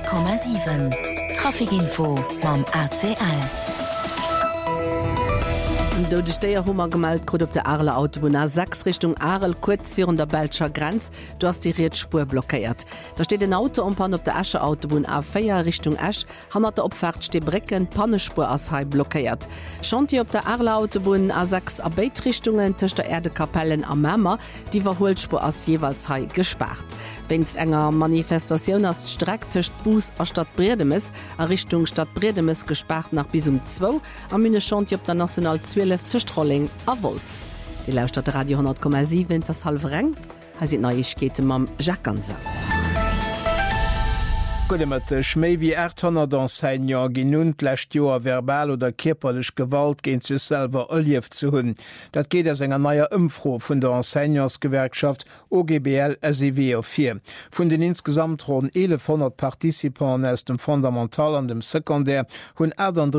100,7 Trafikinfo mam ACL. Do de Steier hummer gemalt grad op der Arler Autobahn A6 Richtung Arel kurz vir der Belscher Grenz, du hast die Rietspur blockiert. Da steht ein Autoumpan op der Asche Autobahn A4 Richtung Asch, han der Opfahrt ste Brecken Pannespur as Hai blockiert. Chantier op der Arler Autobahn A6 Arbeitrichtungen tisch der Erdekapellen am Mämmer, die Verholspur as jeweils Hai gespart. Wennst enger Manifestation as Strecktischcht Bus a Stadt Bredemes a Richtung Stadt Bredemes gespart nach bis 2 am Mine Chantier op der National 12 Tischtrolling a Volz. Die Lausstadt Radio 10,7 das Halvereng, ha si Neuigkeiten mam Jacques Ganser. Méi wie 800 Enseignant ginnunlächt Joer verbal oder kipperlech Gewalt géint ze selber ëlief zu hunn. Dat geht as enger naier Ëmfro vun der Enseignantsgewerkschaft OGBL SEW4. Vun den insgesamt rund 1100 Partizipanten aus dem Fundamental an dem Sekundär hunn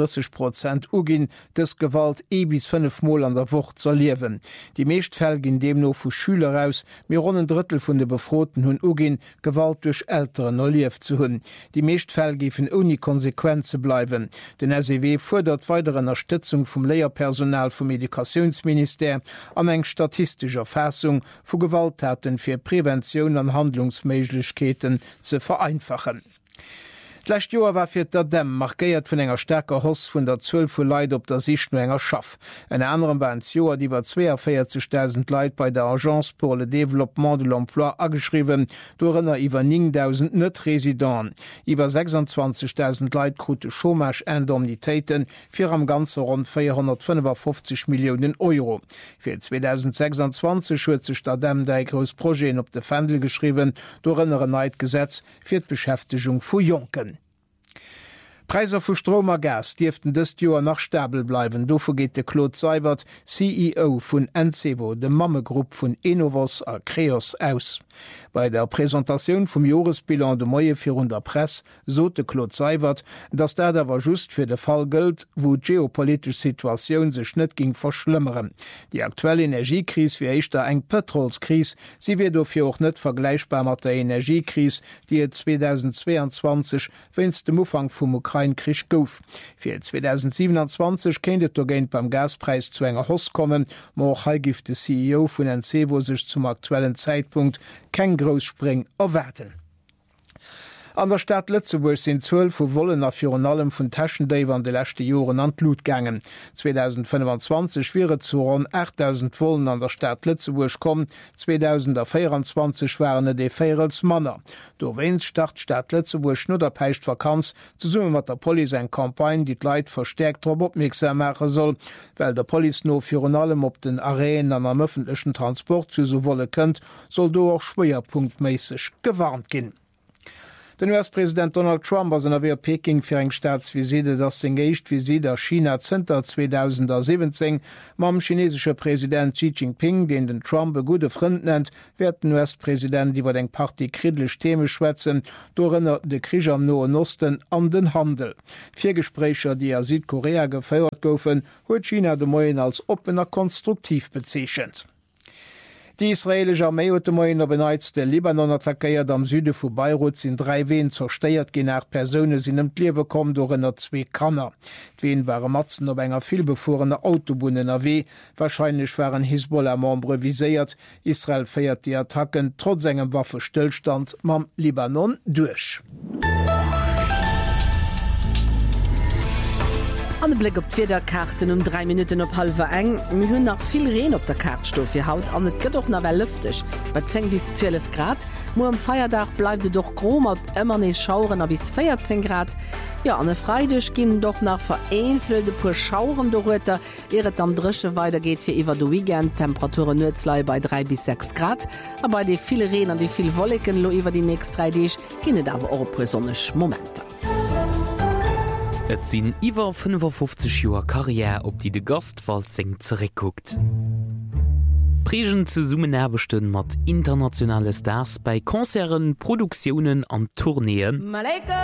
38% ugin des Gewalt bis 5 Mol an der Woche zerliewen. Die meeschtfäll gin demno vu Schüler aus, mir runden Drittel vun de Befroten hunn ugin Gewalt durch Älteren erlief zu hunn. Die meeschtfäll gifen uni Konsequenze bleiwen. Den SEW fordert weiteren Unterstützung vom Lehrpersonal vom Edukationsminister an eng statistischer Fassung vu Gewalttaten fir Prävention an Handlungsmöglichkeiten zu vereinfachen. D'lächt Joer war fir der Dämm markéiert vun enger stärker Hoss vun der 12 vu Leiit op der Sicht no enger Schaff. En anderen war en Joer, diwer 42.000 Leiit bei der Agence pour le Développement de l'Emploi ageschriwen, dorënner iwwer 9.000 net Residenten. Iwer 26.000 Leiit krute Chômage Indemnitéiten fir am ganze rund 455 Millionen Euro. Fir 2026 huet sech der Dämm dei gros Proen op de Fendel geschriwen, dorënnere Neidgesetz fir d'Beschäftigung vu Jonken. Preiser vu Stromer Gas dieften dëst Joer nach stabel bleiwen. Dofir geht de Claude Seiwert, CEO vun Encevo, de Mammegrupp vun Enovos a Kreos aus. Bei der Präsentation vum Joresbilan de Moie fir der Press sote Claude Seiwert, dats der war just fir de Fall gëlt, wo geopolitisch Situationun sech net ging verschlimmeren. Die aktuelle Energiekris wie eichter eng Petrolskris, sie wird dofir auch net vergleichbar mat der Energiekris, die 2022 wennst dem Ufang vum Ukraine-Krieg gouf. Für 2027 kennt Ogent beim Gaspreis zu enger Hoss kommen, mo hegift de CEO vun Encevo sich zum aktuellen Zeitpunkt kein Großspring erwarten. An der Stadt Lützeburg sind 12 vu Wollen a Fi allem vun Taschendaver an de lächte Joren an Lut gangen. 2025 wäre zu rund 8.000 Wollen an der Stadt Lützeburg kommen, 2024 waren de Féels Manner. Do wes start Stadt Lützeburg nur der Peicht Vakanz, zu summe mat der Poli en Kampagne, die Leiit verstärkt Robotmixer machen soll, weil der Poli no Fi allem op den Arenen an am öffentlichen Transport zu so wolle könnt, soll do auch schwerpunktmäßig gewarnt gin. Den US-Präsident Donald Trump as ennner Peking fir eng Staatsvisite das engaged Visite der China Center 2017 mam chinesische Präsident Xi Jinping, den den Trump e gute Freund nennt, werden US-Präsident iwwer eng Party kridlech Theme schwätzen, dorënner de Krieg am Noen Osten an den Handel. 4 Gesprächer, die a Südkorea geféiert goufen, huet China de Moien als opener konstruktiv bezeechent. Die israelische Armee huet Moien beneizte Libanon attackéiert am Süde vu Beirut sind 3 Wehen zersteiert gen 8 Personen sinn em Liewe kom dorënner 2 Kanner. D'Ween waren Matzen op enger vielbefuhrene Autobahn NRW, wahrscheinlich waren Hisbollah-Membre viséiert. Israel feiert die Attacken trotz engem Waffestillstand mam Libanon durch. An den Blick op d'Federkarten 3 Minuten op halfe eng. Mi hunn nach viel Reen op der Kartstoff fir Haut an net gëtt doch nawer lüftech. Bei 10 bis 12 Grad. Mo am Feierdach bleifde doch gromat ëmmer ne Schauren a bis 14 Grad. Ja, an e Freidech ginn doch nach vereinzelte puer Schauren do Rëtter, eret am Drsche weitergeht fir iwwer do Weekend, Temperaturen Nëtzlei bei 3 bis 6 Grad. A bei de viele Reen an die viel Wolleken lo iwwer die nächst 3 Deeg ginnet awer euro puer sonnech Momente. Et sinn iwwer 55 Joer Karriere, op die de Gastwalzing zerekuckt. Pregen zu summen erbechten mat internationale Stars bei Konzeren, Produktionen an Tourneen.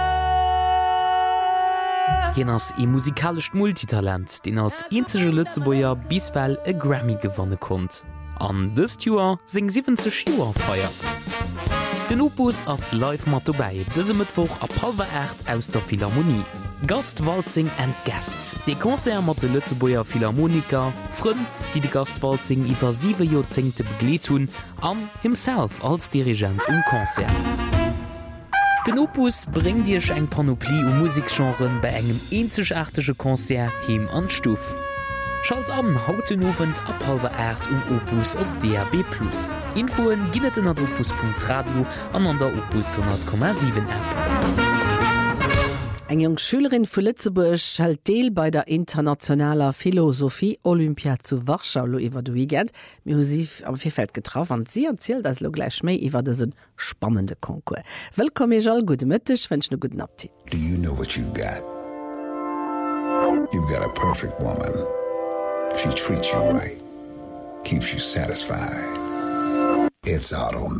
Jenners e musikalisch Multitalent, den als einzige Lützeboer biswell e Grammy gewonnen kommt. An dës Joer sing 70 Joer feiert. Den Opus ass live mat vorbei, dëse Mittwoch a Palwer8 aus der Philharmonie. Gastwalzing and Guests. De Konzert mat de Lützeboer Philharmoniker, Frën, die de Gastwalzing iwwer 7 Jozingte begleet hun, an himself als Dirigent Konzert. Den Opus bring Dich eng Panoplie Musikgenren bei engem enzechartege Konzert him an Stuf. Schalt an hautenowend ab 7:30 Opus op DAB+. Infoen ginnet an opus.radio an der Opus 100,7 App. Eng jung Schülerin vu Lützeburg hält Deel bei der internationaler Philosophie Olympia zu Warschau lo iwwer du Weekend. Musiv am Vifeld getroffen an sie erzählt as lo gleich méi iwwer dessen spannende Konkurs. Willkommen ich all gute Mittag, wünsch ne guten Appetit. Do you know what you've got? You've got a perfect woman. She treats you right, keeps you satisfied. It's Auto